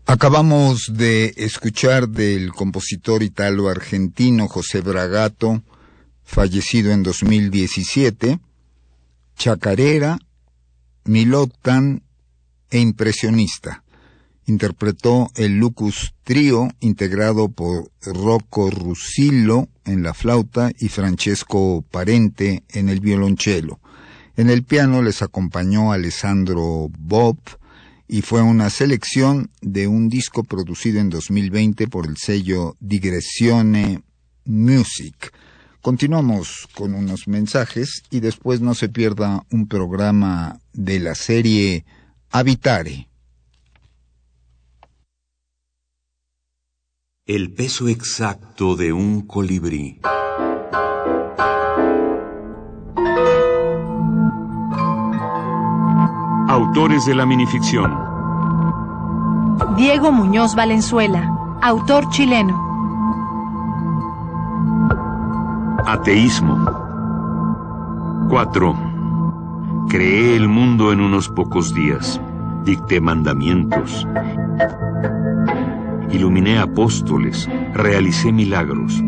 Acabamos de escuchar del compositor italo-argentino José Bragato, fallecido en 2017, Chacarera, Milotán e Impresionista. Interpretó el Lucus Trio, integrado por Rocco Russillo en la flauta y Francesco Parente en el violonchelo. En el piano les acompañó Alessandro Bob, y fue una selección de un disco producido en 2020 por el sello Digressione Music. Continuamos con unos mensajes y después no se pierda un programa de la serie Habitare. El peso exacto de un colibrí. Autores de la minificción: Diego Muñoz Valenzuela, autor chileno. Ateísmo. 4. Creé el mundo en unos pocos días. Dicté mandamientos. Iluminé apóstoles. Realicé milagros.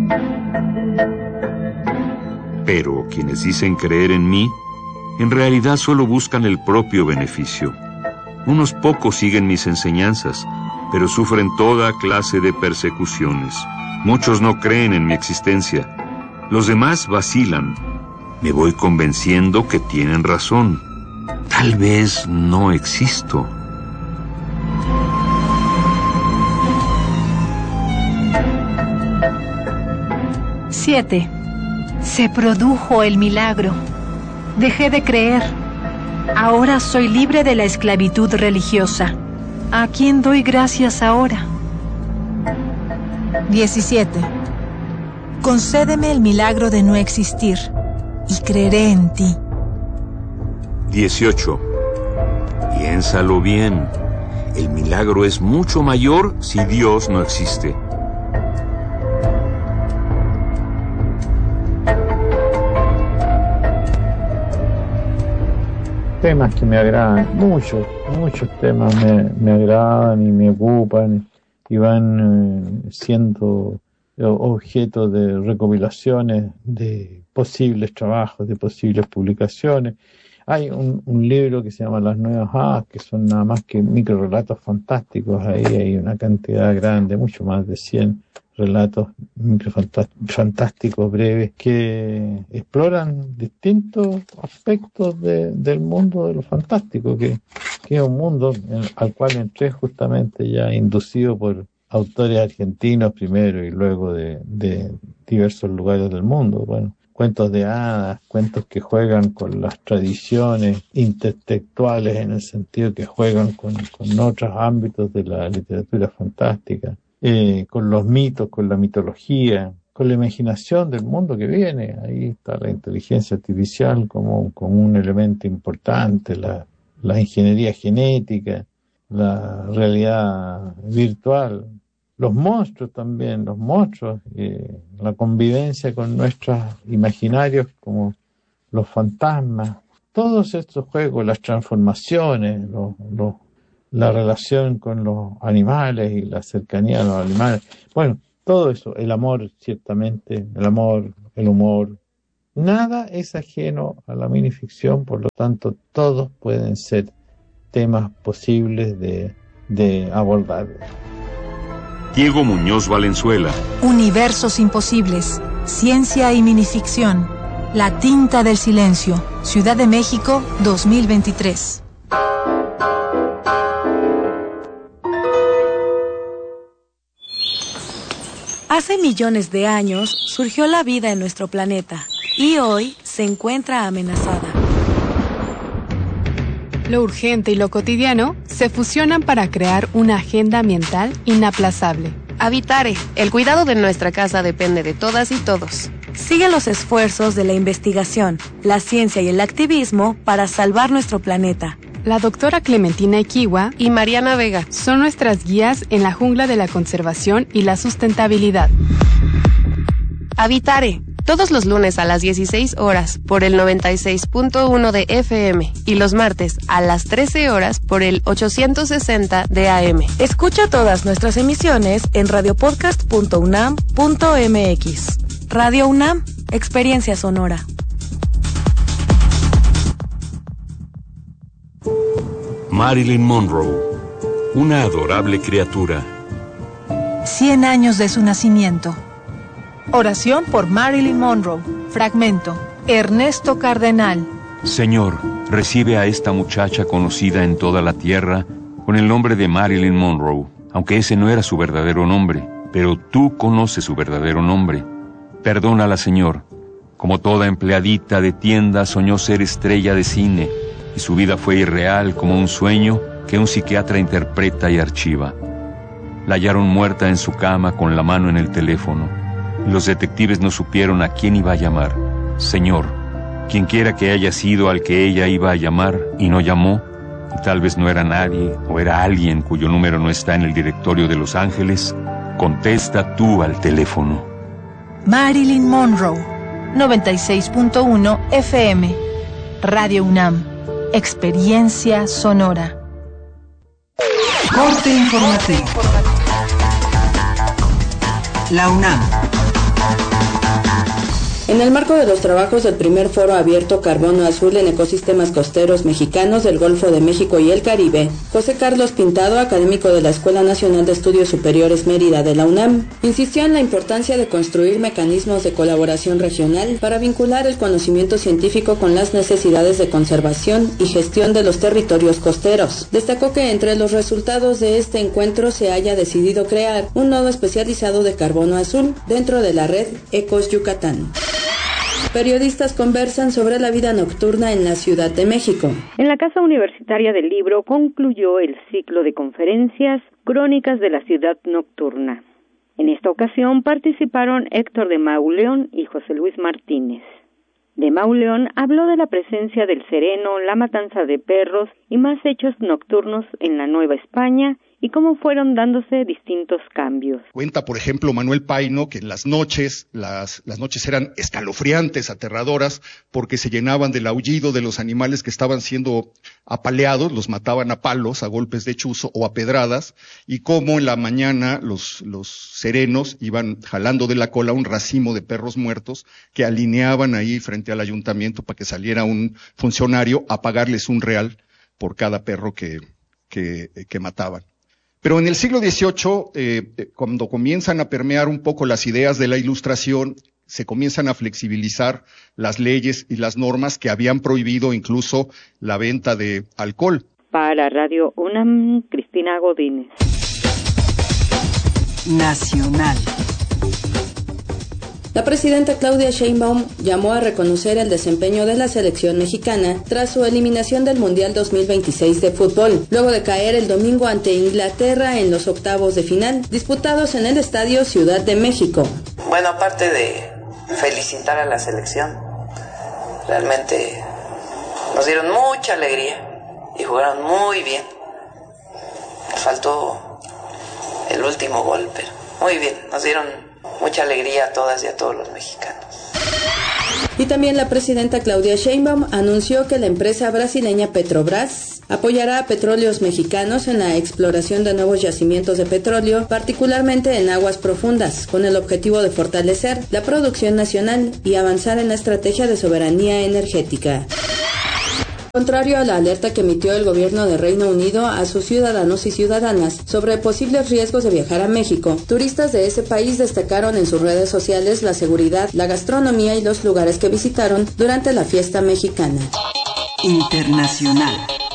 Pero quienes dicen creer en mí, en realidad solo buscan el propio beneficio. Unos pocos siguen mis enseñanzas, pero sufren toda clase de persecuciones. Muchos no creen en mi existencia. Los demás vacilan. Me voy convenciendo que tienen razón. Tal vez no existo. Siete. Se produjo el milagro. Dejé de creer. Ahora soy libre de la esclavitud religiosa. ¿A quién doy gracias ahora? 17. Concédeme el milagro de no existir y creeré en ti. 18. Piénsalo bien. El milagro es mucho mayor si Dios no existe. Temas que me agradan, muchos temas me agradan y me ocupan y van siendo objeto de recopilaciones de posibles trabajos, de posibles publicaciones. Hay un libro que se llama Las Nuevas Hadas, que son nada más que microrelatos fantásticos. Ahí hay una cantidad grande, mucho más de 100 relatos fantásticos breves que exploran distintos aspectos del mundo de lo fantástico, que es un mundo al cual entré justamente ya inducido por autores argentinos primero y luego de diversos lugares del mundo. Bueno, cuentos de hadas, cuentos que juegan con las tradiciones intertextuales, en el sentido que juegan con otros ámbitos de la literatura fantástica. Con los mitos, con la mitología, con la imaginación del mundo que viene. Ahí está la inteligencia artificial como un elemento importante, la ingeniería genética, la realidad virtual, los monstruos también, la convivencia con nuestros imaginarios como los fantasmas, todos estos juegos, las transformaciones, la relación con los animales y la cercanía a los animales. Bueno, todo eso, el amor, ciertamente, el humor, nada es ajeno a la minificción, por lo tanto, todos pueden ser temas posibles de abordar. Diego Muñoz Valenzuela. Universos imposibles, ciencia y minificción. La tinta del silencio. Ciudad de México, 2023. Hace millones de años surgió la vida en nuestro planeta y hoy se encuentra amenazada. Lo urgente y lo cotidiano se fusionan para crear una agenda ambiental inaplazable. Habitare, el cuidado de nuestra casa depende de todas y todos. Sigue los esfuerzos de la investigación, la ciencia y el activismo para salvar nuestro planeta. La doctora Clementina Equigua y Mariana Vega son nuestras guías en la jungla de la conservación y la sustentabilidad. Habitare, Todos los lunes a las 16 horas por el 96.1 de FM y los martes a las 13 horas por el 860 de AM. Escucha todas nuestras emisiones en radiopodcast.unam.mx. Radio UNAM, experiencia sonora. Marilyn Monroe, una adorable criatura. 100 años de su nacimiento. Oración por Marilyn Monroe. Fragmento. Ernesto Cardenal. Señor, recibe a esta muchacha conocida en toda la tierra con el nombre de Marilyn Monroe, aunque ese no era su verdadero nombre, pero tú conoces su verdadero nombre. Perdónala, Señor. Como toda empleadita de tienda, soñó ser estrella de cine, y su vida fue irreal como un sueño que un psiquiatra interpreta y archiva. La hallaron muerta en su cama con la mano en el teléfono. Los detectives no supieron a quién iba a llamar. Señor, quien quiera que haya sido al que ella iba a llamar y no llamó, y tal vez no era nadie o era alguien cuyo número no está en el directorio de Los Ángeles, contesta tú al teléfono. Marilyn Monroe. 96.1 FM. Radio UNAM. Experiencia sonora. Corte informativo. La UNAM. En el marco de los trabajos del primer foro abierto Carbono Azul en ecosistemas costeros mexicanos del Golfo de México y el Caribe, José Carlos Pintado, académico de la Escuela Nacional de Estudios Superiores Mérida de la UNAM, insistió en la importancia de construir mecanismos de colaboración regional para vincular el conocimiento científico con las necesidades de conservación y gestión de los territorios costeros. Destacó que entre los resultados de este encuentro se haya decidido crear un nodo especializado de carbono azul dentro de la red Ecos Yucatán. Periodistas conversan sobre la vida nocturna en la Ciudad de México. En la Casa Universitaria del Libro concluyó el ciclo de conferencias Crónicas de la Ciudad Nocturna. En esta ocasión participaron Héctor de Mauleón y José Luis Martínez. De Mauleón habló de la presencia del sereno, la matanza de perros y más hechos nocturnos en la Nueva España y cómo fueron dándose distintos cambios. Cuenta, por ejemplo, Manuel Paino que en las noches, las noches eran escalofriantes, aterradoras, porque se llenaban del aullido de los animales que estaban siendo apaleados, los mataban a palos, a golpes de chuzo o a pedradas, y cómo en la mañana los serenos iban jalando de la cola un racimo de perros muertos que alineaban ahí frente al ayuntamiento para que saliera un funcionario a pagarles $1 por cada perro que mataban. Pero en el siglo XVIII, cuando comienzan a permear un poco las ideas de la Ilustración, se comienzan a flexibilizar las leyes y las normas que habían prohibido incluso la venta de alcohol. Para Radio UNAM, Cristina Godínez. Nacional. La presidenta Claudia Sheinbaum llamó a reconocer el desempeño de la selección mexicana tras su eliminación del Mundial 2026 de fútbol, luego de caer el domingo ante Inglaterra en los octavos de final, disputados en el Estadio Ciudad de México. Bueno, aparte de felicitar a la selección, realmente nos dieron mucha alegría y jugaron muy bien. Faltó el último gol, pero muy bien, nos dieron mucha alegría a todas y a todos los mexicanos. Y también la presidenta Claudia Sheinbaum anunció que la empresa brasileña Petrobras apoyará a petróleos mexicanos en la exploración de nuevos yacimientos de petróleo, particularmente en aguas profundas, con el objetivo de fortalecer la producción nacional y avanzar en la estrategia de soberanía energética. Contrario a la alerta que emitió el gobierno de Reino Unido a sus ciudadanos y ciudadanas sobre posibles riesgos de viajar a México, turistas de ese país destacaron en sus redes sociales la seguridad, la gastronomía y los lugares que visitaron durante la fiesta mexicana. Internacional.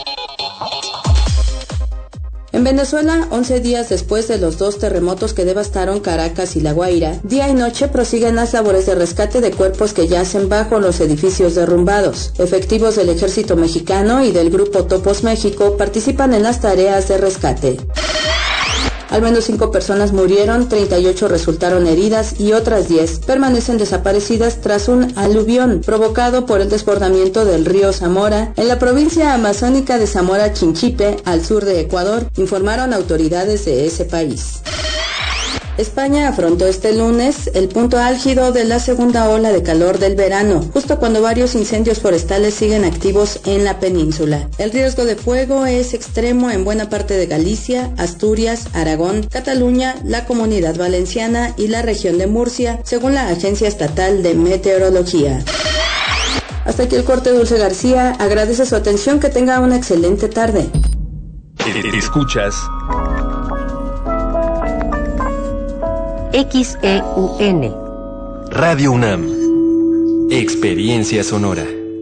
En Venezuela, 11 días después de los 2 terremotos que devastaron Caracas y La Guaira, día y noche prosiguen las labores de rescate de cuerpos que yacen bajo los edificios derrumbados. Efectivos del Ejército Mexicano y del Grupo Topos México participan en las tareas de rescate. Al menos 5 personas murieron, 38 resultaron heridas y otras 10 permanecen desaparecidas tras un aluvión provocado por el desbordamiento del río Zamora en la provincia amazónica de Zamora Chinchipe, al sur de Ecuador, informaron autoridades de ese país. España afrontó este lunes el punto álgido de la segunda ola de calor del verano, justo cuando varios incendios forestales siguen activos en la península. El riesgo de fuego es extremo en buena parte de Galicia, Asturias, Aragón, Cataluña, la Comunidad Valenciana y la región de Murcia, según la Agencia Estatal de Meteorología. Hasta aquí el corte. Dulce García agradece su atención. Que tenga una excelente tarde. Escuchas XEUN Radio UNAM. Experiencia sonora.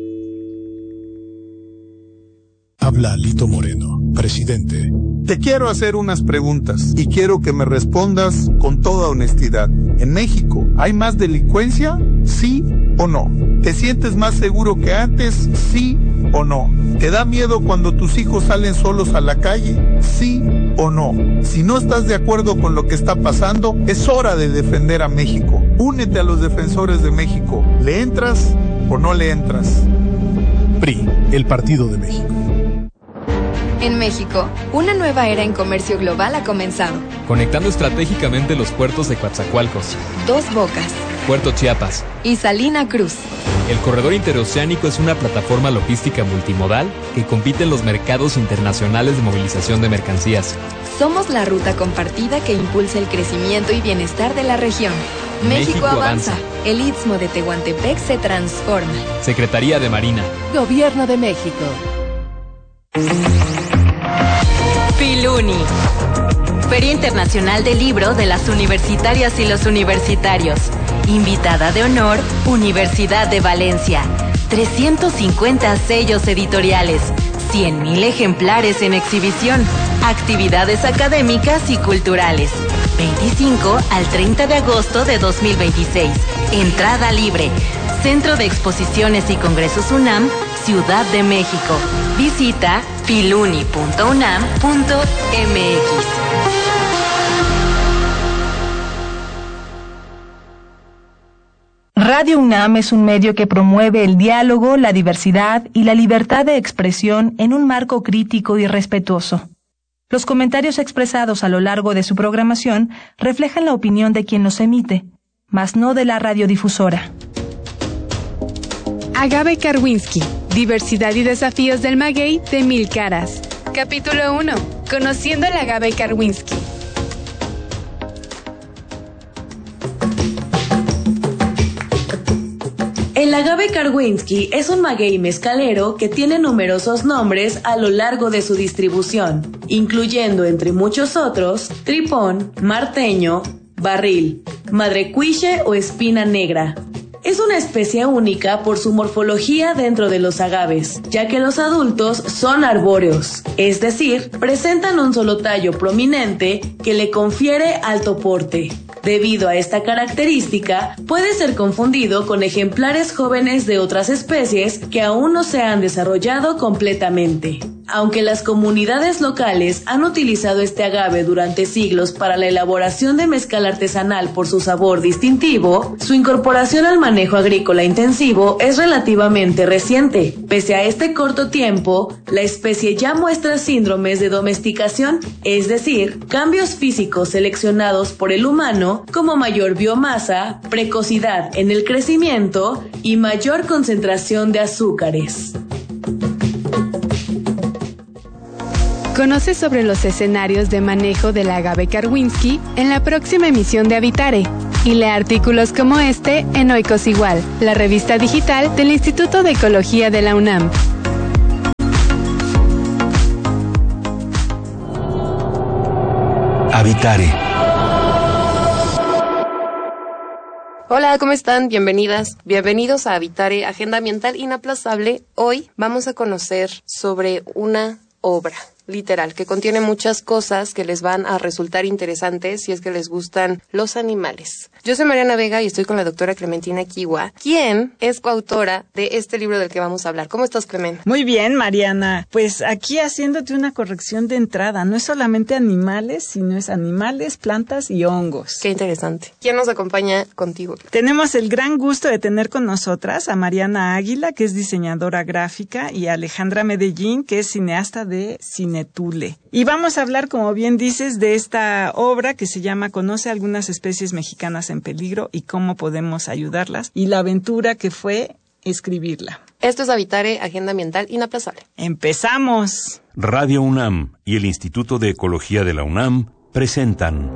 Habla Lito Moreno, presidente. Te quiero hacer unas preguntas y quiero que me respondas con toda honestidad. ¿En México hay más delincuencia? ¿Sí o no? ¿Te sientes más seguro que antes? ¿Sí o no? ¿Te da miedo cuando tus hijos salen solos a la calle? ¿Sí o no? Si no estás de acuerdo con lo que está pasando, es hora de defender a México. Únete a los defensores de México. ¿Le entras o no le entras? PRI, el Partido de México. En México, una nueva era en comercio global ha comenzado. Conectando estratégicamente los puertos de Coatzacoalcos, Dos Bocas, Puerto Chiapas y Salina Cruz. El corredor interoceánico es una plataforma logística multimodal que compite en los mercados internacionales de movilización de mercancías. Somos la ruta compartida que impulsa el crecimiento y bienestar de la región. México avanza. El Istmo de Tehuantepec se transforma. Secretaría de Marina. Gobierno de México. Filuni, Feria Internacional del Libro de las Universitarias y los Universitarios. Invitada de honor, Universidad de Valencia. 350 sellos editoriales, 100,000 ejemplares en exhibición, actividades académicas y culturales. 25 al 30 de agosto de 2026. Entrada libre. Centro de Exposiciones y Congresos UNAM, Ciudad de México. Visita filuni.unam.mx. Radio UNAM es un medio que promueve el diálogo, la diversidad y la libertad de expresión en un marco crítico y respetuoso. Los comentarios expresados a lo largo de su programación reflejan la opinión de quien los emite, mas no de la radiodifusora. Agave Karwinski, Diversidad y Desafíos del Maguey de 1000 Caras. Capítulo 1. Conociendo el agave Karwinski. El agave Karwinski es un maguey mezcalero que tiene numerosos nombres a lo largo de su distribución, incluyendo entre muchos otros, tripón, marteño, barril, madrecuiche o espina negra. Es una especie única por su morfología dentro de los agaves, ya que los adultos son arbóreos, es decir, presentan un solo tallo prominente que le confiere alto porte. Debido a esta característica, puede ser confundido con ejemplares jóvenes de otras especies que aún no se han desarrollado completamente. Aunque las comunidades locales han utilizado este agave durante siglos para la elaboración de mezcal artesanal por su sabor distintivo, su incorporación al manejo agrícola intensivo es relativamente reciente. Pese a este corto tiempo, la especie ya muestra síndromes de domesticación, es decir, cambios físicos seleccionados por el humano como mayor biomasa, precocidad en el crecimiento y mayor concentración de azúcares. Conoce sobre los escenarios de manejo del agave Karwinski en la próxima emisión de Habitare y lee artículos como este en Oikos Igual, la revista digital del Instituto de Ecología de la UNAM. Habitare. Hola, ¿cómo están? Bienvenidas, bienvenidos a Habitare, Agenda Ambiental Inaplazable. Hoy vamos a conocer sobre una obra literal que contiene muchas cosas que les van a resultar interesantes si es que les gustan los animales. Yo soy Mariana Vega y estoy con la doctora Clementina Kiwa, quien es coautora de este libro del que vamos a hablar. ¿Cómo estás, Clemen? Muy bien, Mariana. Pues aquí haciéndote una corrección de entrada. No es solamente animales, sino es animales, plantas y hongos. Qué interesante. ¿Quién nos acompaña contigo? Tenemos el gran gusto de tener con nosotras a Mariana Águila, que es diseñadora gráfica, y a Alejandra Medellín, que es cineasta de cine Netule. Y vamos a hablar, como bien dices, de esta obra que se llama Conoce algunas especies mexicanas en peligro y cómo podemos ayudarlas, y la aventura que fue escribirla. Esto es Habitare, Agenda Ambiental Inaplazable. ¡Empezamos! Radio UNAM y el Instituto de Ecología de la UNAM presentan.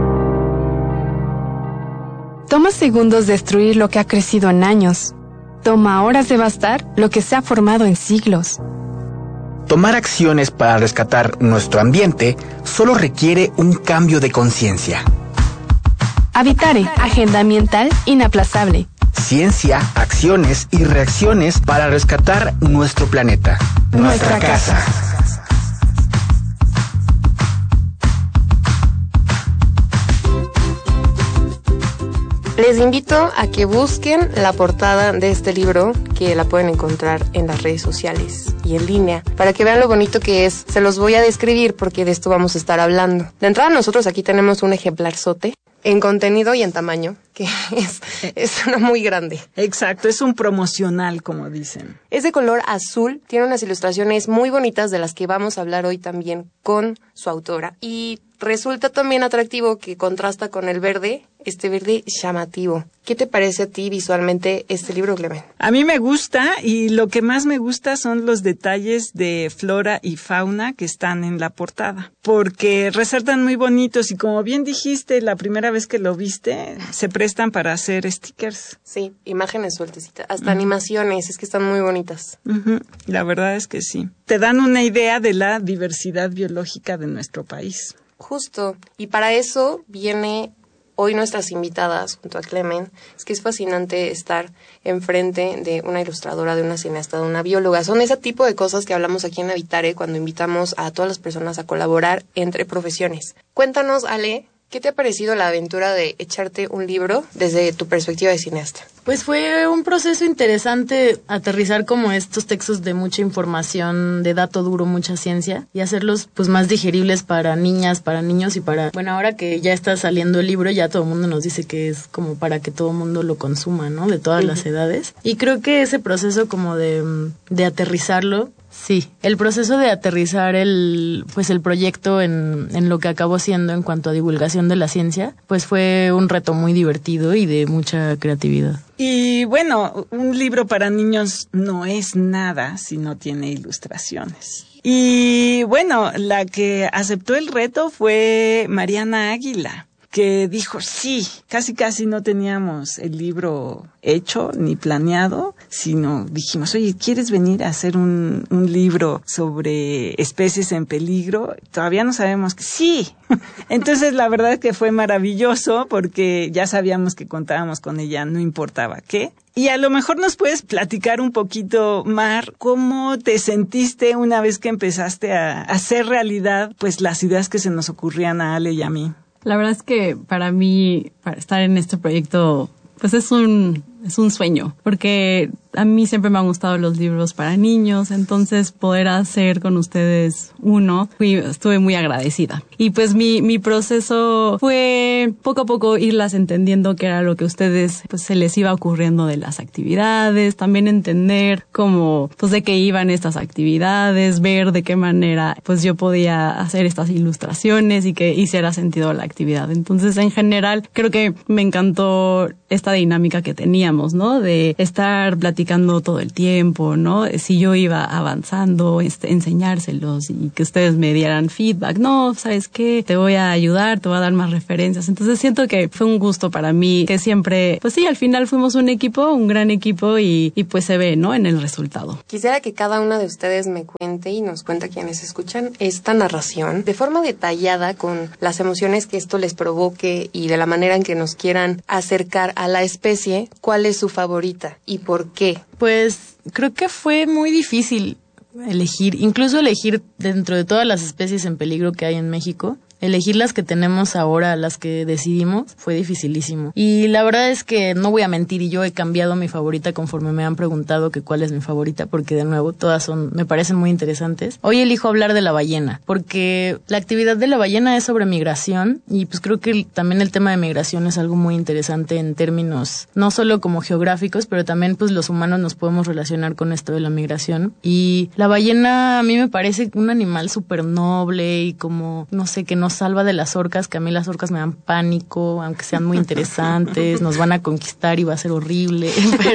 Toma segundos destruir lo que ha crecido en años. Toma horas devastar lo que se ha formado en siglos. Tomar acciones para rescatar nuestro ambiente solo requiere un cambio de conciencia. Habitare, Agenda Ambiental Inaplazable. Ciencia, acciones y reacciones para rescatar nuestro planeta, nuestra casa. Les invito a que busquen la portada de este libro, que la pueden encontrar en las redes sociales y en línea, para que vean lo bonito que es. Se los voy a describir porque de esto vamos a estar hablando. De entrada, nosotros aquí tenemos un ejemplarzote en contenido y en tamaño, que es uno muy grande. Exacto, es un promocional, como dicen. Es de color azul, tiene unas ilustraciones muy bonitas de las que vamos a hablar hoy también con su autora. Y resulta también atractivo que contrasta con el verde, este verde llamativo. ¿Qué te parece a ti visualmente este libro, Clemen? A mí me gusta, y lo que más me gusta son los detalles de flora y fauna que están en la portada, porque resaltan muy bonitos y, como bien dijiste, la primera vez que lo viste, se prestan para hacer stickers. Sí, imágenes sueltecitas, hasta animaciones, es que están muy bonitas. La verdad es que sí. Te dan una idea de la diversidad biológica de nuestro país. Justo, y para eso viene hoy nuestras invitadas junto a Clemen. Es que es fascinante estar enfrente de una ilustradora, de una cineasta, de una bióloga. Son ese tipo de cosas que hablamos aquí en Habitare cuando invitamos a todas las personas a colaborar entre profesiones. Cuéntanos, Ale, ¿qué te ha parecido la aventura de echarte un libro desde tu perspectiva de cineasta? Pues fue un proceso interesante aterrizar como estos textos de mucha información, de dato duro, mucha ciencia, y hacerlos pues más digeribles para niñas, para niños y para... Bueno, ahora que ya está saliendo el libro, ya todo el mundo nos dice que es como para que todo el mundo lo consuma, ¿no? De todas las edades. Y creo que ese proceso como de aterrizarlo, sí, el proceso de aterrizar el proyecto en lo que acabó siendo en cuanto a divulgación de la ciencia, pues fue un reto muy divertido y de mucha creatividad. Y bueno, un libro para niños no es nada si no tiene ilustraciones. Y bueno, la que aceptó el reto fue Mariana Águila, que dijo sí, casi no teníamos el libro hecho ni planeado, sino dijimos, oye, ¿quieres venir a hacer un libro sobre especies en peligro? Todavía no sabemos que sí. Entonces la verdad es que fue maravilloso porque ya sabíamos que contábamos con ella, no importaba qué. Y a lo mejor nos puedes platicar un poquito, Mar, ¿cómo te sentiste una vez que empezaste a hacer realidad pues las ideas que se nos ocurrían a Ale y a mí? La verdad es que para mí, para estar en este proyecto, pues es un sueño, porque a mí siempre me han gustado los libros para niños, entonces poder hacer con ustedes uno, estuve muy agradecida. Y pues mi proceso fue poco a poco irlas entendiendo qué era lo que a ustedes pues se les iba ocurriendo de las actividades, también entender cómo, pues de qué iban estas actividades, ver de qué manera pues yo podía hacer estas ilustraciones y que hiciera sentido la actividad. Entonces, en general, creo que me encantó esta dinámica que teníamos, ¿no? De estar platicando todo el tiempo, ¿no? Si yo iba avanzando, enseñárselos y que ustedes me dieran feedback. No, ¿sabes qué? Te voy a ayudar, te voy a dar más referencias. Entonces siento que fue un gusto para mí, que siempre, pues sí, al final fuimos un equipo, un gran equipo y pues se ve, ¿no? En el resultado. Quisiera que cada una de ustedes me cuente y nos cuenta quienes escuchan esta narración de forma detallada con las emociones que esto les provoque y de la manera en que nos quieran acercar a la especie. ¿Cuál es su favorita y por qué? Pues creo que fue muy difícil incluso elegir dentro de todas las especies en peligro que hay en México. Elegir las que tenemos ahora, las que decidimos, fue dificilísimo. Y la verdad es que no voy a mentir, y yo he cambiado mi favorita conforme me han preguntado que cuál es mi favorita, porque de nuevo todas me parecen muy interesantes. Hoy elijo hablar de la ballena, porque la actividad de la ballena es sobre migración, y pues creo que también el tema de migración es algo muy interesante en términos no solo como geográficos, pero también pues los humanos nos podemos relacionar con esto de la migración. Y La ballena a mí me parece un animal súper noble y como, no sé, que nos salva de las orcas, que a mí las orcas me dan pánico, aunque sean muy interesantes, nos van a conquistar y va a ser horrible,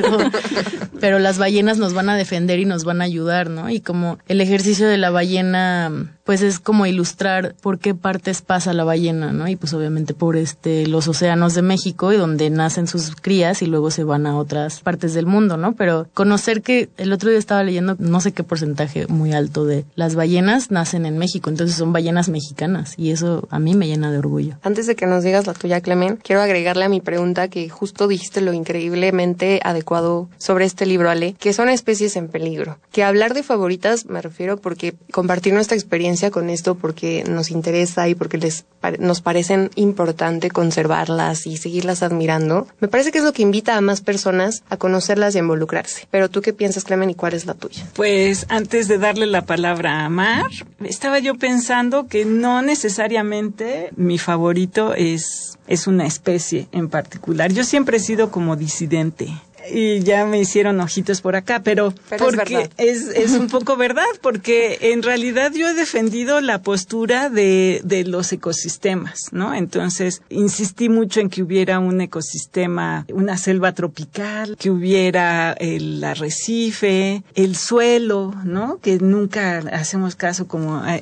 pero las ballenas nos van a defender y nos van a ayudar, ¿no? Y como el ejercicio de la ballena, pues es como ilustrar por qué partes pasa la ballena, ¿no? Y pues obviamente por los océanos de México y donde nacen sus crías y luego se van a otras partes del mundo, ¿no? Pero conocer que el otro día estaba leyendo, no sé qué porcentaje muy alto de las ballenas nacen en México, entonces son ballenas mexicanas y eso a mí me llena de orgullo. Antes de que nos digas la tuya, Clemen, quiero agregarle a mi pregunta que justo dijiste lo increíblemente adecuado sobre este libro, Ale, que son especies en peligro. Que hablar de favoritas me refiero porque compartir nuestra experiencia con esto porque nos interesa y porque nos parecen importante conservarlas y seguirlas admirando, me parece que es lo que invita a más personas a conocerlas y a involucrarse. Pero ¿tú qué piensas, Clemen, y cuál es la tuya? Pues antes de darle la palabra a Mar, estaba yo pensando que no necesariamente mi favorito es una especie en particular. Yo siempre he sido como disidente. Y ya me hicieron ojitos por acá, pero porque es un poco verdad, porque en realidad yo he defendido la postura de los ecosistemas, ¿no? Entonces, insistí mucho en que hubiera un ecosistema, una selva tropical, que hubiera el arrecife, el suelo, ¿no? Que nunca hacemos caso como a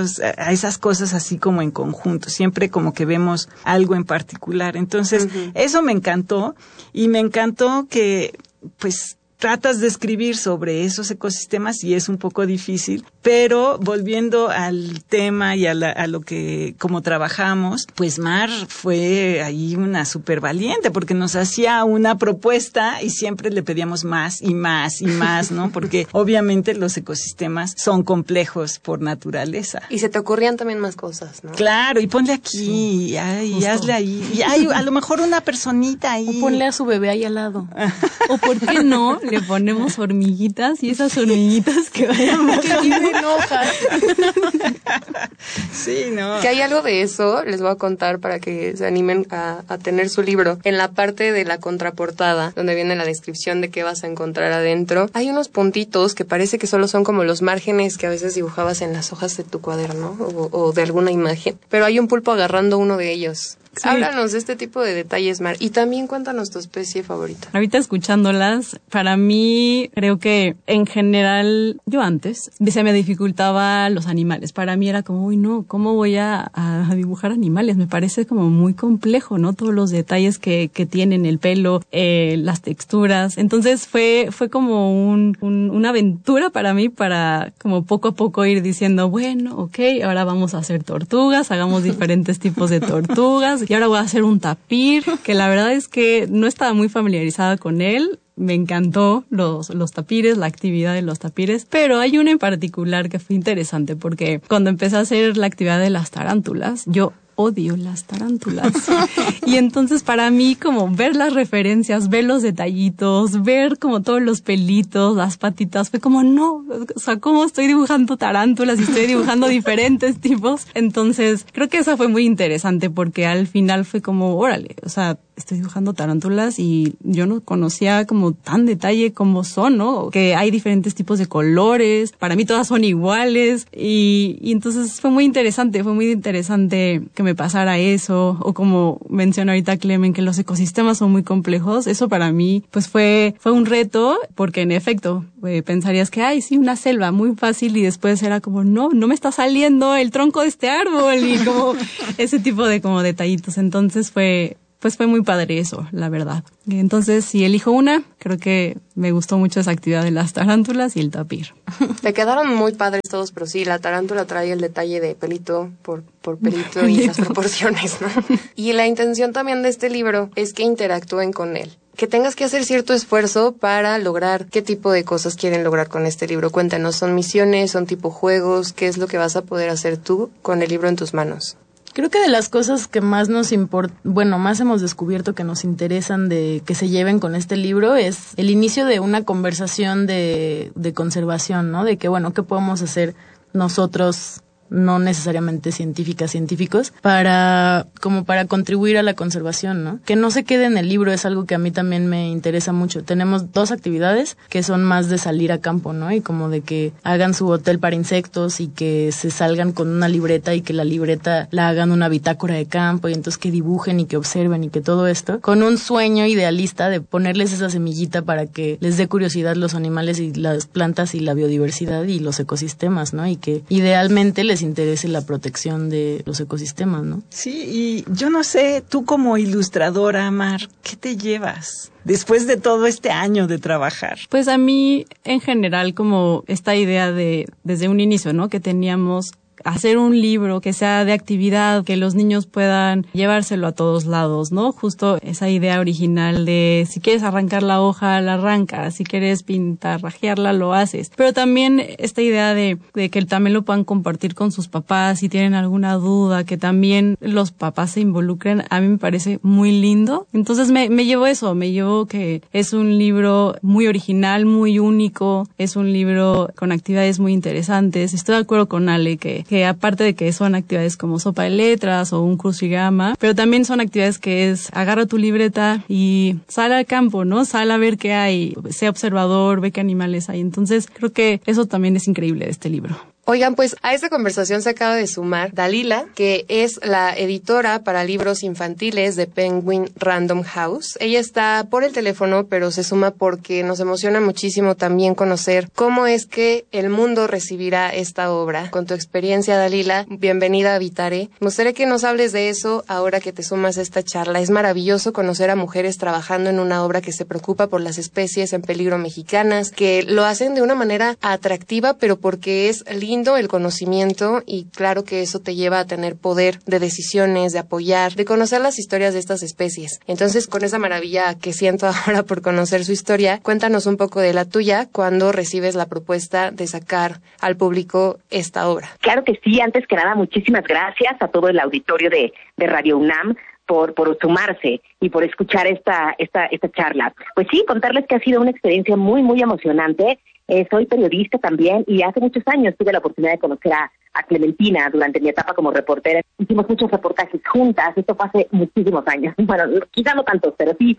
esas cosas así como en conjunto, siempre como que vemos algo en particular. Entonces, eso me encantó, y me encantó que pues tratas de escribir sobre esos ecosistemas y es un poco difícil, pero volviendo al tema y a lo que como trabajamos, pues Mar fue ahí una súper valiente porque nos hacía una propuesta y siempre le pedíamos más y más y más, ¿no? Porque obviamente los ecosistemas son complejos por naturaleza. Y se te ocurrían también más cosas, ¿no? Claro, y ponle aquí, y hazle ahí, y hay a lo mejor una personita ahí. O ponle a su bebé ahí al lado. O ¿por qué no? Le ponemos hormiguitas y esas hormiguitas que vayan me enoja. Sí, ¿no? Que hay algo de eso, les voy a contar para que se animen a tener su libro. En la parte de la contraportada, donde viene la descripción de qué vas a encontrar adentro, hay unos puntitos que parece que solo son como los márgenes que a veces dibujabas en las hojas de tu cuaderno o de alguna imagen. Pero hay un pulpo agarrando uno de ellos. Sí. Háblanos de este tipo de detalles, Mar. Y también cuéntanos tu especie favorita. Ahorita escuchándolas, para mí, creo que en general, yo antes, se me dificultaba los animales. Para mí era como, uy, no, ¿cómo voy a dibujar animales? Me parece como muy complejo, ¿no? Todos los detalles que tienen el pelo, las texturas. Entonces fue como una aventura para mí para como poco a poco ir diciendo, bueno, okay, ahora vamos a hacer tortugas, hagamos diferentes tipos de tortugas. Y ahora voy a hacer un tapir, que la verdad es que no estaba muy familiarizada con él. Me encantó los tapires, la actividad de los tapires, pero hay uno en particular que fue interesante porque cuando empecé a hacer la actividad de las tarántulas, yo odio las tarántulas. Y entonces para mí como ver las referencias, ver los detallitos, ver como todos los pelitos, las patitas, fue como no, o sea, ¿cómo estoy dibujando tarántulas y estoy dibujando diferentes tipos? Entonces creo que esa fue muy interesante porque al final fue como, órale, o sea, estoy dibujando tarántulas y yo no conocía como tan detalle como son, ¿no? Que hay diferentes tipos de colores, para mí todas son iguales y entonces fue muy interesante que me pasara eso, o como menciona ahorita Clemen, que los ecosistemas son muy complejos. Eso para mí pues fue un reto, porque en efecto pensarías que sí, una selva muy fácil, y después era como no me está saliendo el tronco de este árbol y como ese tipo de como detallitos. Entonces fue muy padre eso, la verdad. Entonces, si elijo una, creo que me gustó mucho esa actividad de las tarántulas y el tapir. Te quedaron muy padres todos, pero sí, la tarántula trae el detalle de pelito por pelito y las proporciones, ¿no? Y la intención también de este libro es que interactúen con él. Que tengas que hacer cierto esfuerzo para lograr qué tipo de cosas quieren lograr con este libro. Cuéntanos, ¿son misiones, son tipo juegos? ¿Qué es lo que vas a poder hacer tú con el libro en tus manos? Creo que de las cosas que más más hemos descubierto que nos interesan de que se lleven con este libro es el inicio de una conversación de conservación, ¿no? De que, bueno, ¿qué podemos hacer nosotros no necesariamente científicos, para contribuir a la conservación, ¿no? Que no se quede en el libro es algo que a mí también me interesa mucho. Tenemos 2 actividades que son más de salir a campo, ¿no? Y como de que hagan su hotel para insectos y que se salgan con una libreta y que la libreta la hagan una bitácora de campo y entonces que dibujen y que observen y que todo esto, con un sueño idealista de ponerles esa semillita para que les dé curiosidad los animales y las plantas y la biodiversidad y los ecosistemas, ¿no? Y que idealmente les interese la protección de los ecosistemas, ¿no? Sí, y yo no sé, tú como ilustradora, Mar, ¿qué te llevas después de todo este año de trabajar? Pues a mí, en general, como esta idea de, desde un inicio, ¿no? Que teníamos hacer un libro que sea de actividad, que los niños puedan llevárselo a todos lados, ¿no? Justo esa idea original de si quieres arrancar la hoja, la arrancas, si quieres pintarrajearla, lo haces. Pero también esta idea de que también lo puedan compartir con sus papás, si tienen alguna duda, que también los papás se involucren, a mí me parece muy lindo. Entonces me llevo eso, me llevo que es un libro muy original, muy único, es un libro con actividades muy interesantes. Estoy de acuerdo con Ale que aparte de que son actividades como sopa de letras o un crucigrama, pero también son actividades que es agarra tu libreta y sal al campo, ¿no? Sal a ver qué hay, sea observador, ve qué animales hay. Entonces creo que eso también es increíble de este libro. Oigan, pues a esta conversación se acaba de sumar Dalila, que es la editora para libros infantiles de Penguin Random House. Ella está por el teléfono, pero se suma porque nos emociona muchísimo también conocer cómo es que el mundo recibirá esta obra. Con tu experiencia, Dalila, bienvenida a Habitare. Me gustaría que nos hables de eso ahora que te sumas a esta charla. Es maravilloso conocer a mujeres trabajando en una obra que se preocupa por las especies en peligro mexicanas, que lo hacen de una manera atractiva, pero porque es lindo el conocimiento y claro que eso te lleva a tener poder de decisiones, de apoyar, de conocer las historias de estas especies. Entonces, con esa maravilla que siento ahora por conocer su historia, cuéntanos un poco de la tuya cuando recibes la propuesta de sacar al público esta obra. Claro que sí, antes que nada, muchísimas gracias a todo el auditorio de Radio UNAM por sumarse y por escuchar esta charla. Pues sí, contarles que ha sido una experiencia muy, muy emocionante. Soy periodista también y hace muchos años tuve la oportunidad de conocer a Clementina durante mi etapa como reportera. Hicimos muchos reportajes juntas, esto fue hace muchísimos años. Bueno, quizá no tantos, pero sí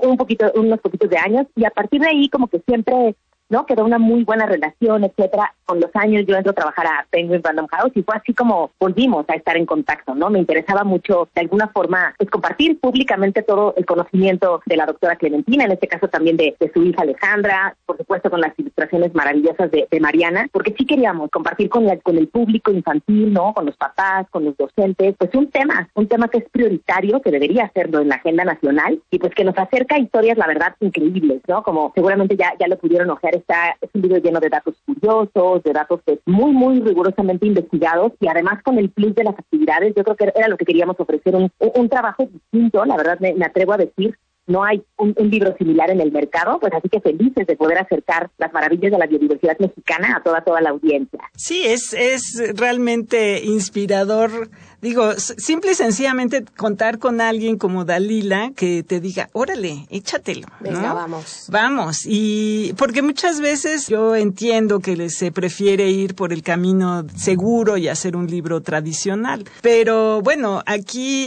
unos poquitos de años. Y a partir de ahí como que siempre, ¿no? Quedó una muy buena relación, etcétera. Con los años yo entro a trabajar a Penguin Random House y fue así como volvimos a estar en contacto, ¿no? Me interesaba mucho, de alguna forma, pues compartir públicamente todo el conocimiento de la doctora Clementina, en este caso también de su hija Alejandra, por supuesto con las ilustraciones maravillosas de Mariana, porque sí queríamos compartir con el público infantil, ¿no? Con los papás, con los docentes, pues un tema que es prioritario, que debería serlo en la agenda nacional y pues que nos acerca a historias, la verdad, increíbles, ¿no? Como seguramente ya lo pudieron ojear, es un libro lleno de datos curiosos, de datos muy, muy rigurosamente investigados y además con el plus de las actividades. Yo creo que era lo que queríamos ofrecer, un trabajo distinto, la verdad me atrevo a decir. No hay un libro similar en el mercado, pues así que felices de poder acercar las maravillas de la biodiversidad mexicana a toda la audiencia. Sí, es realmente inspirador. Digo, simple y sencillamente contar con alguien como Dalila que te diga, órale, échatelo, ¿no? Venga, vamos. Y porque muchas veces yo entiendo que se prefiere ir por el camino seguro y hacer un libro tradicional. Pero bueno, aquí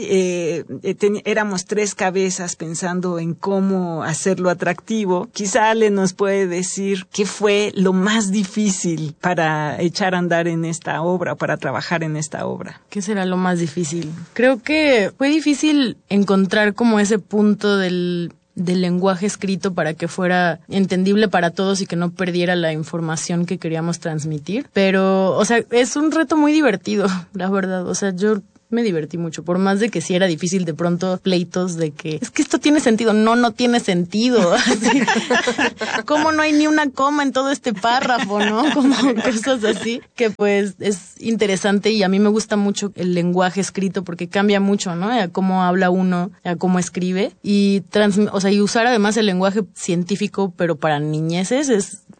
éramos 3 cabezas pensando en cómo hacerlo atractivo. Quizá Ale nos puede decir qué fue lo más difícil para echar a andar en esta obra, para trabajar en esta obra. ¿Qué será lo más difícil? Creo que fue difícil encontrar como ese punto del lenguaje escrito para que fuera entendible para todos y que no perdiera la información que queríamos transmitir. Pero, o sea, es un reto muy divertido, la verdad. O sea, yo me divertí mucho, por más de que sí era difícil de pronto pleitos de que es que esto tiene sentido, no tiene sentido, así, como no hay ni una coma en todo este párrafo, ¿no? Como cosas así, que pues es interesante y a mí me gusta mucho el lenguaje escrito porque cambia mucho, ¿no? A cómo habla uno, a cómo escribe y usar además el lenguaje científico pero para niñeces es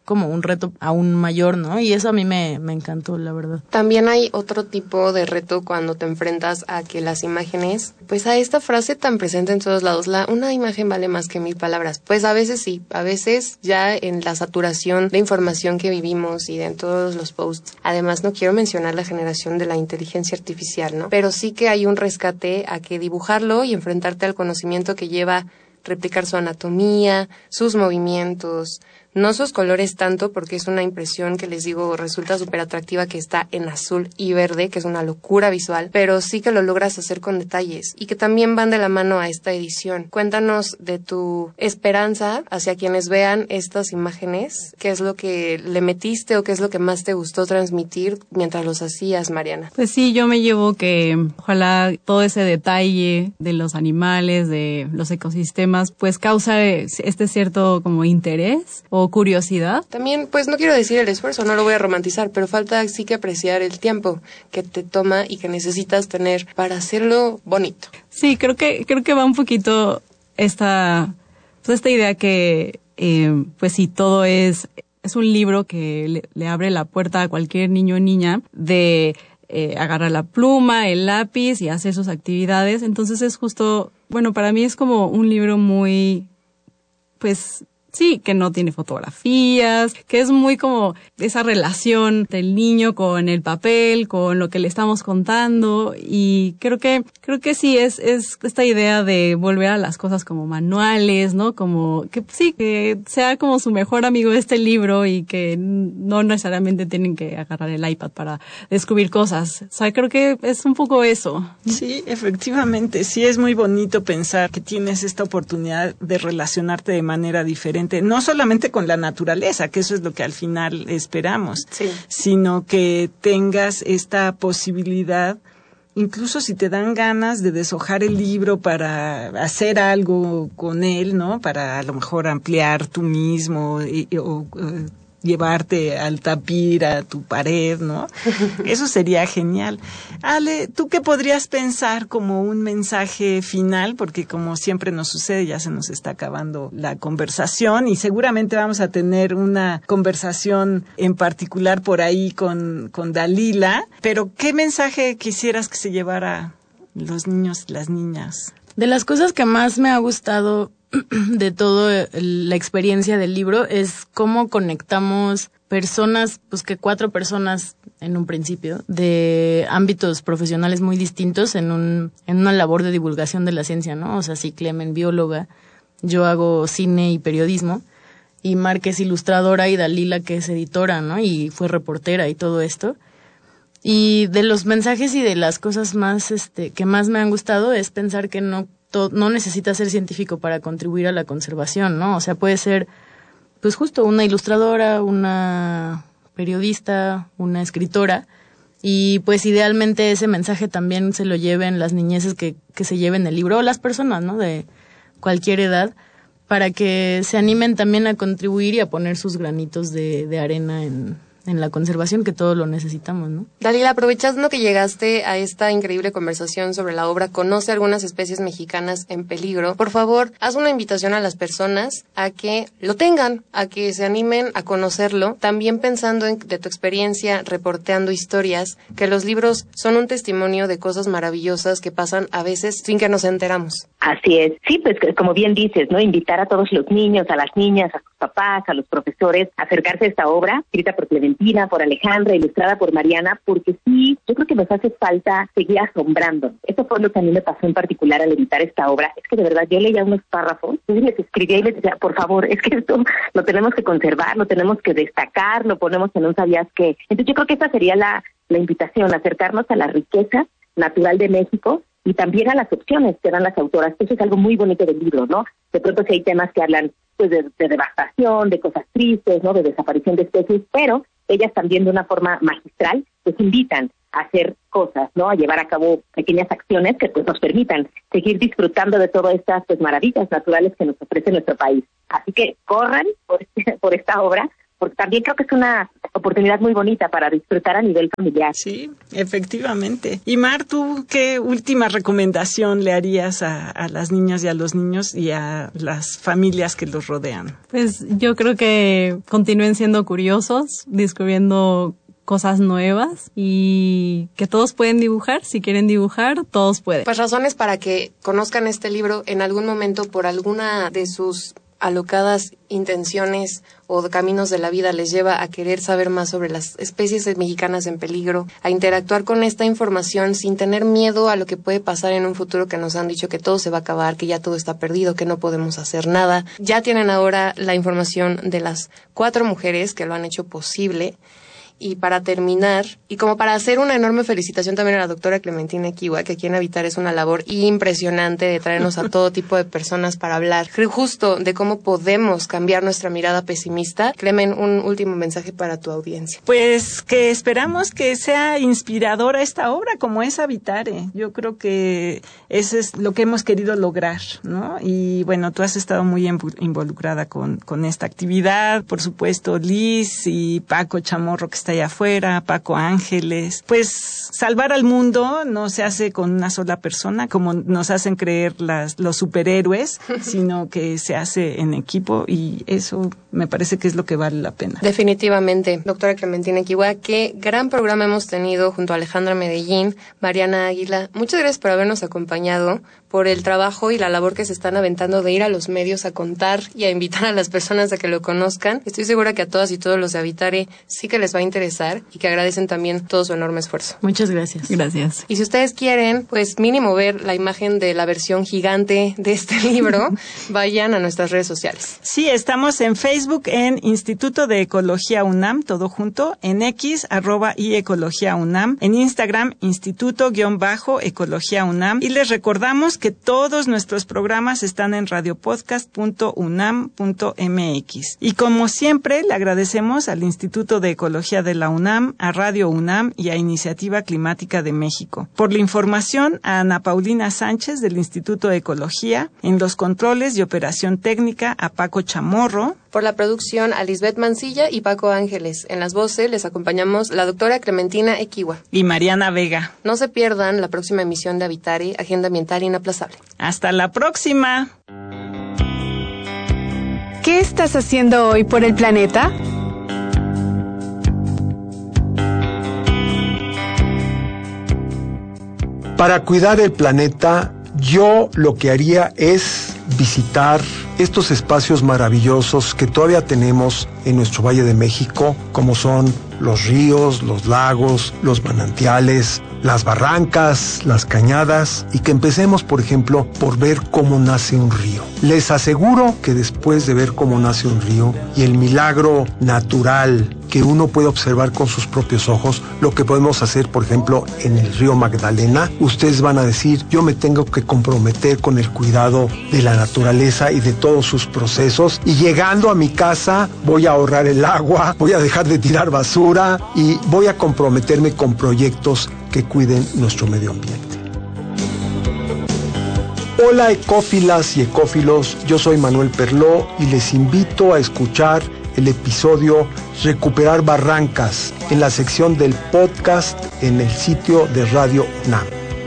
como un reto aún mayor, ¿no? Y eso a mí me encantó, la verdad. También hay otro tipo de reto cuando te enfrentas a que las imágenes, pues a esta frase tan presente en todos lados, una imagen vale más que 1000 palabras. Pues a veces sí, a veces ya en la saturación de información que vivimos y de en todos los posts. Además, no quiero mencionar la generación de la inteligencia artificial, ¿no? Pero sí que hay un rescate a que dibujarlo y enfrentarte al conocimiento que lleva replicar su anatomía, sus movimientos, no sus colores tanto, porque es una impresión que les digo resulta súper atractiva, que está en azul y verde, que es una locura visual, pero sí que lo logras hacer con detalles y que también van de la mano a esta edición. Cuéntanos de tu esperanza hacia quienes vean estas imágenes, qué es lo que le metiste o qué es lo que más te gustó transmitir mientras los hacías, Mariana. Pues sí, yo me llevo que ojalá todo ese detalle de los animales, de los ecosistemas, pues causa este cierto como interés o curiosidad. También, pues no quiero decir el esfuerzo, no lo voy a romantizar, pero falta sí que apreciar el tiempo que te toma y que necesitas tener para hacerlo bonito. Sí, creo que va un poquito esta idea que, pues sí, todo es un libro que le abre la puerta a cualquier niño o niña de agarrar la pluma, el lápiz y hacer sus actividades. Entonces es justo, bueno, para mí es como un libro muy, pues, sí, que no tiene fotografías, que es muy como esa relación del niño con el papel, con lo que le estamos contando, y creo que sí es esta idea de volver a las cosas como manuales, ¿no? Como que sí, que sea como su mejor amigo este libro y que no necesariamente tienen que agarrar el iPad para descubrir cosas. O sea, creo que es un poco eso. Sí, efectivamente, sí es muy bonito pensar que tienes esta oportunidad de relacionarte de manera diferente, no solamente con la naturaleza, que eso es lo que al final esperamos, sí, sino que tengas esta posibilidad, incluso si te dan ganas de deshojar el libro para hacer algo con él, ¿no? Para a lo mejor ampliar tú mismo o llevarte al tapir, a tu pared, ¿no? Eso sería genial. Ale, ¿tú qué podrías pensar como un mensaje final? Porque como siempre nos sucede, ya se nos está acabando la conversación y seguramente vamos a tener una conversación en particular por ahí con Dalila. Pero, ¿qué mensaje quisieras que se llevara los niños y las niñas? De las cosas que más me ha gustado de toda la experiencia del libro es cómo conectamos personas, pues que 4 personas en un principio, de ámbitos profesionales muy distintos en una labor de divulgación de la ciencia, ¿no? O sea, sí, Clemen, bióloga, yo hago cine y periodismo, y Mar, que es ilustradora, y Dalila, que es editora, ¿no? Y fue reportera y todo esto. Y de los mensajes y de las cosas más, que más me han gustado es pensar que no necesitas ser científico para contribuir a la conservación, ¿no? O sea, puede ser, pues justo una ilustradora, una periodista, una escritora, y pues idealmente ese mensaje también se lo lleven las niñeces que se lleven el libro, o las personas, ¿no? De cualquier edad, para que se animen también a contribuir y a poner sus granitos de arena en la conservación, que todos lo necesitamos, ¿no? Dalila, aprovechando que llegaste a esta increíble conversación sobre la obra Conoce algunas especies mexicanas en peligro, por favor, haz una invitación a las personas a que lo tengan, a que se animen a conocerlo, también pensando de tu experiencia reporteando historias, que los libros son un testimonio de cosas maravillosas que pasan a veces sin que nos enteramos. Así es. Sí, pues como bien dices, ¿no? Invitar a todos los niños, a las niñas, a sus papás, a los profesores, a acercarse a esta obra, escrita por Clementina, por Alejandra, ilustrada por Mariana, porque sí, yo creo que nos hace falta seguir asombrando. Eso fue lo que a mí me pasó en particular al editar esta obra. Es que de verdad yo leía unos párrafos y les escribía y les decía, por favor, es que esto lo tenemos que conservar, lo tenemos que destacar, lo ponemos en un sabías qué. Entonces yo creo que esa sería la invitación, acercarnos a la riqueza natural de México y también a las opciones que dan las autoras. Eso es algo muy bonito del libro, ¿no? De pronto sí hay temas que hablan pues de devastación, de cosas tristes, ¿no? De desaparición de especies, pero ellas también de una forma magistral pues invitan a hacer cosas, ¿no? A llevar a cabo pequeñas acciones que pues nos permitan seguir disfrutando de todas estas pues maravillas naturales que nos ofrece nuestro país. Así que corran por esta obra, porque también creo que es una oportunidad muy bonita para disfrutar a nivel familiar. Sí, efectivamente. Y Mar, ¿tú qué última recomendación le harías a las niñas y a los niños y a las familias que los rodean? Pues yo creo que continúen siendo curiosos, descubriendo cosas nuevas y que todos pueden dibujar. Si quieren dibujar, todos pueden. Pues razones para que conozcan este libro en algún momento por alguna de sus alocadas intenciones o caminos de la vida les lleva a querer saber más sobre las especies mexicanas en peligro, a interactuar con esta información sin tener miedo a lo que puede pasar en un futuro, que nos han dicho que todo se va a acabar, que ya todo está perdido, que no podemos hacer nada. Ya tienen ahora la información de las 4 mujeres que lo han hecho posible. Y para terminar, y como para hacer una enorme felicitación también a la doctora Clementina Equihua, que aquí en Habitar es una labor impresionante de traernos a todo tipo de personas para hablar justo de cómo podemos cambiar nuestra mirada pesimista. Clemen, un último mensaje para tu audiencia. Pues que esperamos que sea inspiradora esta obra, como es Habitare. Yo creo que eso es lo que hemos querido lograr, ¿no? Y bueno, tú has estado muy involucrada con esta actividad, por supuesto Liz y Paco Chamorro, que está allá afuera, Paco Ángeles. Pues salvar al mundo no se hace con una sola persona, como nos hacen creer los superhéroes, sino que se hace en equipo, y eso me parece que es lo que vale la pena. Definitivamente. Doctora Clementina Equihua, qué gran programa hemos tenido junto a Alejandra Medellín, Mariana Águila. Muchas gracias por habernos acompañado, por el trabajo y la labor que se están aventando de ir a los medios a contar y a invitar a las personas a que lo conozcan. Estoy segura que a todas y todos los de Habitare sí que les va a interesar y que agradecen también todo su enorme esfuerzo. Muchas gracias. Gracias. Y si ustedes quieren, pues mínimo ver la imagen de la versión gigante de este libro, vayan a nuestras redes sociales. Sí, estamos en Facebook en Instituto de Ecología UNAM, todo junto, en X, @iEcología UNAM, en Instagram, Instituto-Ecología UNAM, y les recordamos que todos nuestros programas están en radiopodcast.unam.mx. Y como siempre, le agradecemos al Instituto de Ecología de la UNAM, a Radio UNAM y a Iniciativa Climática de México. Por la información, a Ana Paulina Sánchez del Instituto de Ecología, en los controles y operación técnica a Paco Chamorro. Por la producción a Lisbeth Mancilla y Paco Ángeles. En las voces les acompañamos la doctora Clementina Equihua y Mariana Vega. No se pierdan la próxima emisión de Habitare, Agenda Ambiental Inaplazable. ¡Hasta la próxima! ¿Qué estás haciendo hoy por el planeta? Para cuidar el planeta, yo lo que haría es visitar estos espacios maravillosos que todavía tenemos en nuestro Valle de México, como son los ríos, los lagos, los manantiales, las barrancas, las cañadas, y que empecemos, por ejemplo, por ver cómo nace un río. Les aseguro que después de ver cómo nace un río y el milagro natural que uno puede observar con sus propios ojos, lo que podemos hacer, por ejemplo, en el río Magdalena, ustedes van a decir, yo me tengo que comprometer con el cuidado de la naturaleza y de todos sus procesos, y llegando a mi casa voy a ahorrar el agua, voy a dejar de tirar basura y voy a comprometerme con proyectos que cuiden nuestro medio ambiente. Hola ecófilas y ecófilos, yo soy Manuel Perló y les invito a escuchar el episodio Recuperar Barrancas en la sección del podcast en el sitio de Radio UNAM.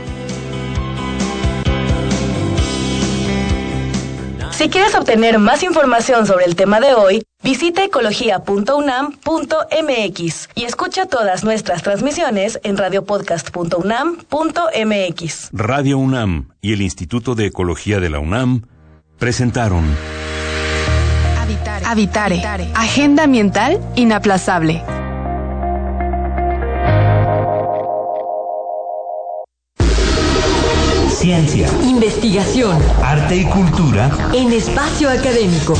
Si quieres obtener más información sobre el tema de hoy, visita ecología.unam.mx y escucha todas nuestras transmisiones en radiopodcast.unam.mx. Radio UNAM y el Instituto de Ecología de la UNAM presentaron Habitare. Agenda Ambiental Inaplazable. Ciencia, investigación, arte y cultura en espacio académico.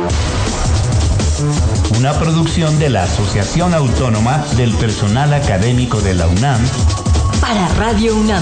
Una producción de la Asociación Autónoma del Personal Académico de la UNAM para Radio UNAM.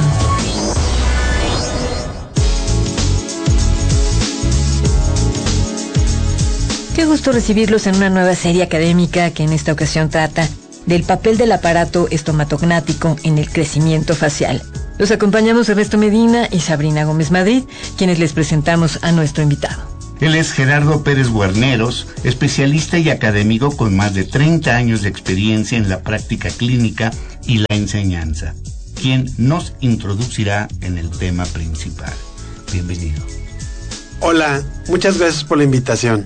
Qué gusto recibirlos en una nueva serie académica que en esta ocasión trata del papel del aparato estomatognático en el crecimiento facial. Los acompañamos Ernesto Medina y Sabrina Gómez Madrid, quienes les presentamos a nuestro invitado. Él es Gerardo Pérez Guarneros, especialista y académico con más de 30 años de experiencia en la práctica clínica y la enseñanza, quien nos introducirá en el tema principal. Bienvenido. Hola, muchas gracias por la invitación.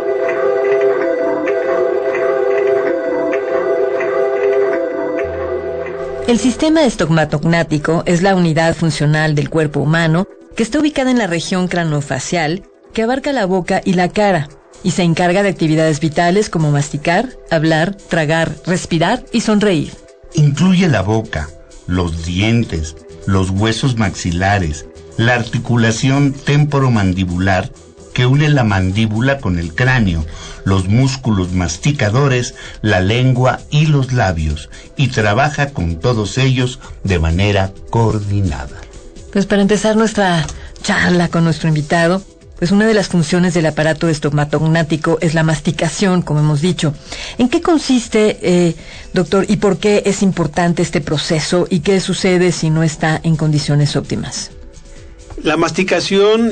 El sistema estogmatognático es la unidad funcional del cuerpo humano que está ubicada en la región craniofacial que abarca la boca y la cara y se encarga de actividades vitales como masticar, hablar, tragar, respirar y sonreír. Incluye la boca, los dientes, los huesos maxilares, la articulación temporomandibular que une la mandíbula con el cráneo, los músculos masticadores, la lengua y los labios, y trabaja con todos ellos de manera coordinada. Pues para empezar nuestra charla con nuestro invitado, pues una de las funciones del aparato estogmatognático es la masticación, como hemos dicho. ¿En qué consiste, doctor, y por qué es importante este proceso y qué sucede si no está en condiciones óptimas? La masticación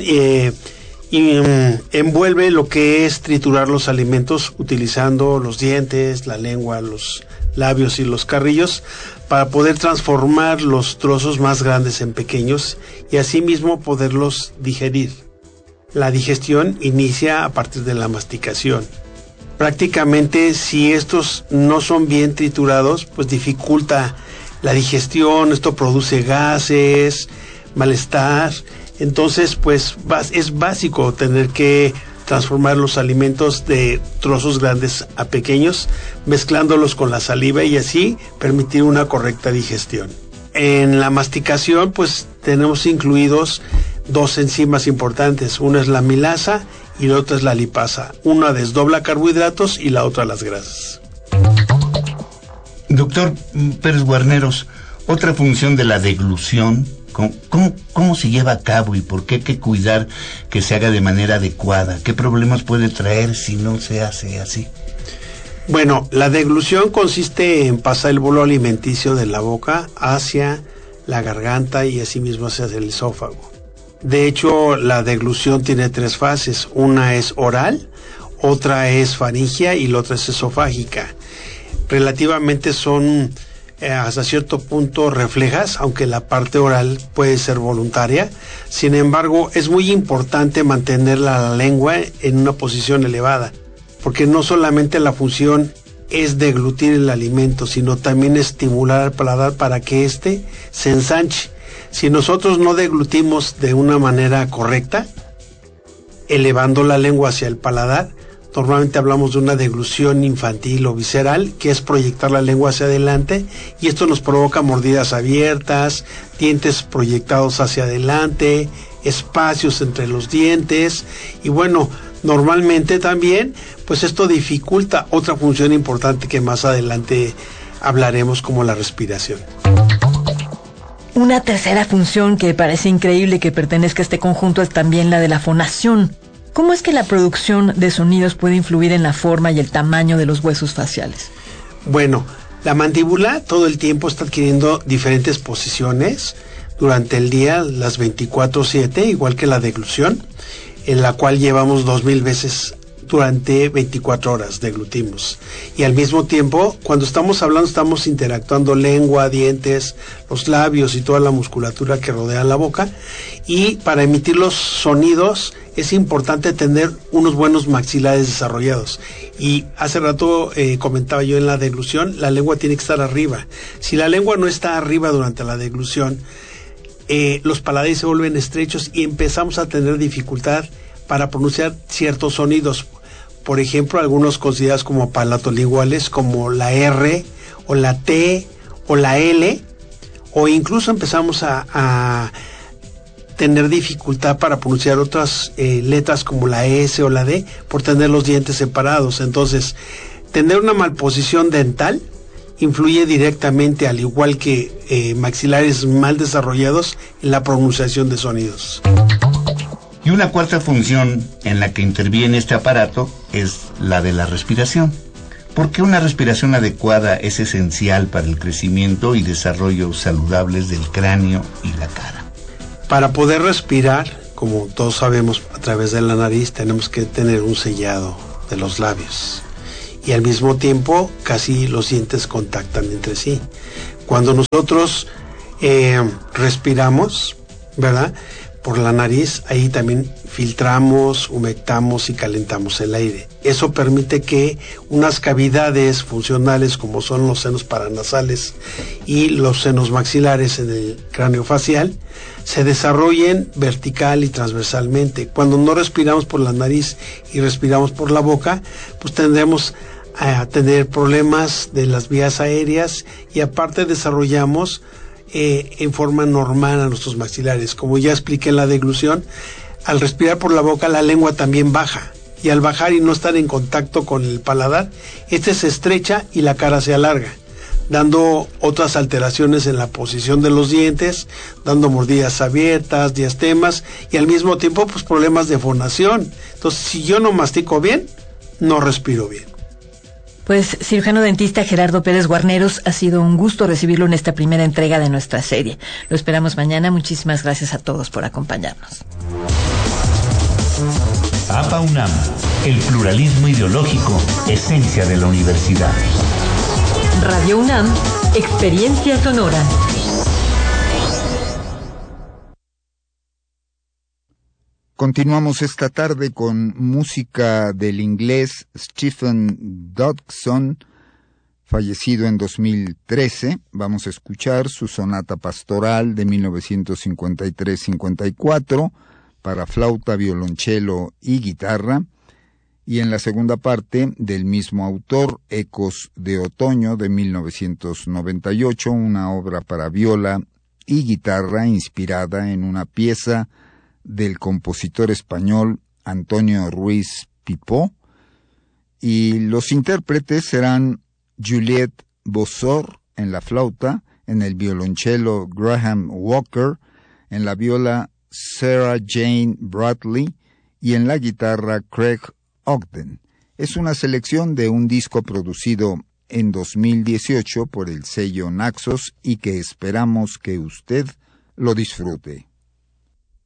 envuelve lo que es triturar los alimentos utilizando los dientes, la lengua, los labios y los carrillos para poder transformar los trozos más grandes en pequeños y asimismo poderlos digerir. La digestión inicia a partir de la masticación. Prácticamente si estos no son bien triturados, pues dificulta la digestión, esto produce gases, malestar. Entonces, pues es básico tener que transformar los alimentos de trozos grandes a pequeños, mezclándolos con la saliva y así permitir una correcta digestión. En la masticación, pues tenemos incluidos dos enzimas importantes. Una es la amilasa y la otra es la lipasa. Una desdobla carbohidratos y la otra las grasas. Doctor Pérez Guarneros, otra función de la deglución, ¿cómo se lleva a cabo y por qué hay que cuidar que se haga de manera adecuada? ¿Qué problemas puede traer si no se hace así? Bueno, la deglución consiste en pasar el bolo alimenticio de la boca hacia la garganta y asimismo hacia el esófago. De hecho, la deglución tiene tres fases. Una es oral, otra es faríngea y la otra es esofágica. Relativamente son hasta cierto punto reflejas, aunque la parte oral puede ser voluntaria. Sin embargo, es muy importante mantener la lengua en una posición elevada, porque no solamente la función es deglutir el alimento, sino también estimular al paladar para que éste se ensanche. Si nosotros no deglutimos de una manera correcta, elevando la lengua hacia el paladar, normalmente hablamos de una deglución infantil o visceral, que es proyectar la lengua hacia adelante, y esto nos provoca mordidas abiertas, dientes proyectados hacia adelante, espacios entre los dientes, y bueno, normalmente también, pues esto dificulta otra función importante que más adelante hablaremos, como la respiración. Una tercera función que parece increíble que pertenezca a este conjunto es también la de la fonación. ¿Cómo es que la producción de sonidos puede influir en la forma y el tamaño de los huesos faciales? Bueno, la mandíbula todo el tiempo está adquiriendo diferentes posiciones durante el día, las 24/7, igual que la deglución, en la cual llevamos 2000 veces durante 24 horas deglutimos. Y al mismo tiempo, cuando estamos hablando, estamos interactuando lengua, dientes, los labios y toda la musculatura que rodea la boca. Y para emitir los sonidos es importante tener unos buenos maxilares desarrollados. Y hace rato comentaba yo en la deglución, la lengua tiene que estar arriba. Si la lengua no está arriba durante la deglución, los paladares se vuelven estrechos y empezamos a tener dificultad para pronunciar ciertos sonidos. Por ejemplo, algunos considerados como palatolinguales, como la R, o la T, o la L, o incluso empezamos a tener dificultad para pronunciar otras letras como la S o la D, por tener los dientes separados. Entonces, tener una malposición dental influye directamente, al igual que maxilares mal desarrollados, en la pronunciación de sonidos. Y una cuarta función en la que interviene este aparato es la de la respiración. ¿Por qué una respiración adecuada es esencial para el crecimiento y desarrollo saludables del cráneo y la cara? Para poder respirar, como todos sabemos, través de la nariz, tenemos que tener un sellado de los labios. Y al mismo tiempo, casi los dientes contactan entre sí. Cuando nosotros respiramos, ¿verdad?, por la nariz, ahí también filtramos, humectamos y calentamos el aire. Eso permite que unas cavidades funcionales como son los senos paranasales y los senos maxilares en el cráneo facial se desarrollen vertical y transversalmente. Cuando no respiramos por la nariz y respiramos por la boca, pues tendremos a tener problemas de las vías aéreas y aparte desarrollamos en forma normal a nuestros maxilares. Como ya expliqué en la deglución, al respirar por la boca la lengua también baja, y al bajar y no estar en contacto con el paladar, se estrecha y la cara se alarga, dando otras alteraciones en la posición de los dientes, dando mordidas abiertas, diastemas y al mismo tiempo pues problemas de fonación. Entonces, si yo no mastico bien, no respiro bien. Pues, cirujano dentista Gerardo Pérez Guarneros, ha sido un gusto recibirlo en esta primera entrega de nuestra serie. Lo esperamos mañana. Muchísimas gracias a todos por acompañarnos. APA UNAM, el pluralismo ideológico, esencia de la universidad. Radio UNAM, experiencia sonora. Continuamos esta tarde con música del inglés Stephen Dodgson, fallecido en 2013. Vamos a escuchar su sonata pastoral de 1953-54 para flauta, violonchelo y guitarra. Y en la segunda parte del mismo autor, Ecos de Otoño de 1998, una obra para viola y guitarra inspirada en una pieza del compositor español Antonio Ruiz Pipó, y los intérpretes serán Juliette Bossor en la flauta, en el violonchelo Graham Walker, en la viola Sarah Jane Bradley y en la guitarra Craig Ogden. Es una selección de un disco producido en 2018 por el sello Naxos y que esperamos que usted lo disfrute.